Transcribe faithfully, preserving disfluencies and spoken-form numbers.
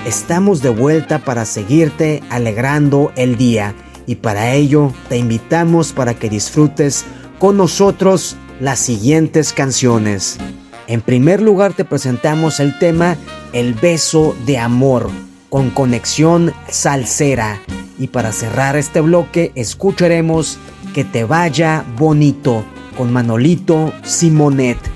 estamos de vuelta para seguirte alegrando el día y para ello te invitamos para que disfrutes con nosotros las siguientes canciones. En primer lugar te presentamos el tema El beso de amor con conexión salsera y para cerrar este bloque escucharemos Que te vaya bonito con Manolito Simonet.